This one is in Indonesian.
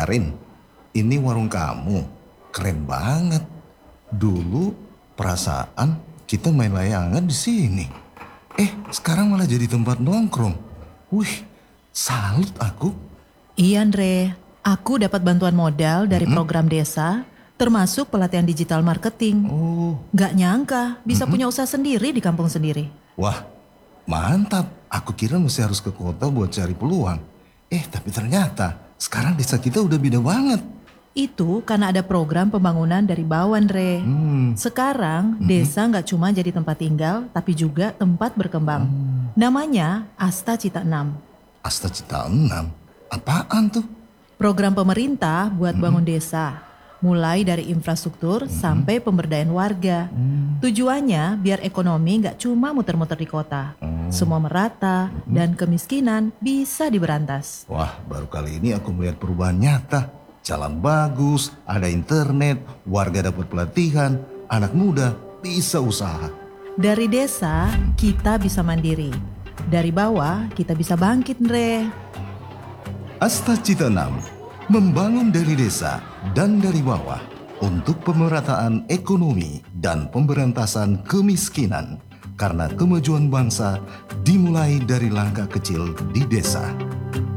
Karin, ini warung kamu. Keren banget. Dulu perasaan kita main layangan di sini. Sekarang malah jadi tempat nongkrong. Wih, salut aku. Iya Andre, aku dapat bantuan modal dari program desa, termasuk pelatihan digital marketing. Oh, Gak nyangka bisa punya usaha sendiri di kampung sendiri. wah, mantap. Aku kira mesti harus ke kota buat cari peluang. Tapi ternyata sekarang desa kita udah beda banget. Itu karena ada program pembangunan dari bawah Andre. Sekarang desa gak cuma jadi tempat tinggal, tapi juga tempat berkembang. Namanya Asta Cita 6. Asta Cita 6? Apaan tuh? Program pemerintah buat bangun desa, mulai dari infrastruktur sampai pemberdayaan warga. Tujuannya biar ekonomi gak cuma muter-muter di kota, semua merata dan kemiskinan bisa diberantas. Wah, baru kali ini aku melihat perubahan nyata. Jalan bagus, ada internet, warga dapat pelatihan, anak muda bisa usaha. Dari desa kita bisa mandiri, dari bawah kita bisa bangkit Andre. Asta Cita 6 membangun dari desa dan dari bawah untuk pemerataan ekonomi dan pemberantasan kemiskinan. Karena kemajuan bangsa dimulai dari langkah kecil di desa.